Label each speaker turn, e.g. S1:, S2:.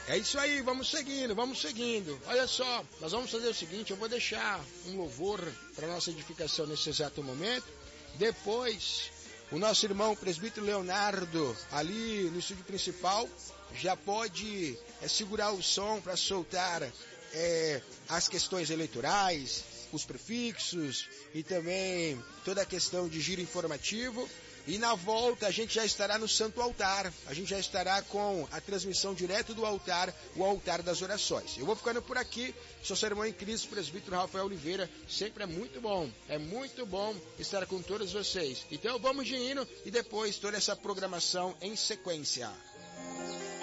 S1: É isso aí, vamos seguindo, vamos seguindo. Olha só, nós vamos fazer o seguinte, eu vou deixar um louvor para nossa edificação nesse exato momento. Depois, o nosso irmão presbítero Leonardo, ali no estúdio principal, já pode segurar o som para soltar as questões eleitorais, os prefixos e também toda a questão de giro informativo. E na volta a gente já estará no Santo Altar, a gente já estará com a transmissão direto do altar, o altar das orações. Eu vou ficando por aqui, sou seu irmão em Cristo, presbítero Rafael Oliveira, sempre é muito bom estar com todos vocês. Então vamos de hino e depois toda essa programação em sequência.